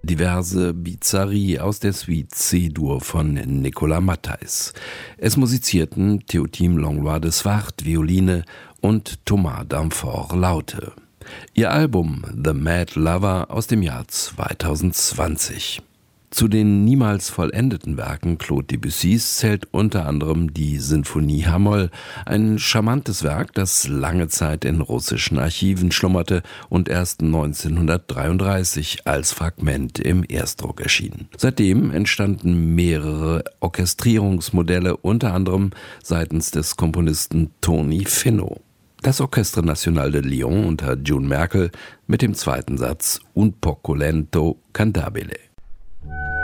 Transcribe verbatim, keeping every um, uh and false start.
diverse Bizarrie aus der Suite C-Dur von Nicolas Matthijs. Es musizierten Théotime Langlois de Swart, Violine und Thomas Danforth, Laute. Ihr Album The Mad Lover aus dem Jahr zweitausendzwanzig. Zu den niemals vollendeten Werken Claude Debussys zählt unter anderem die Sinfonie H-Moll, ein charmantes Werk, das lange Zeit in russischen Archiven schlummerte und erst neunzehnhundertdreiunddreißig als Fragment im Erstdruck erschien. Seitdem entstanden mehrere Orchestrierungsmodelle, unter anderem seitens des Komponisten Tony Finno. Das Orchestre National de Lyon unter June Merkel mit dem zweiten Satz Un poco lento cantabile.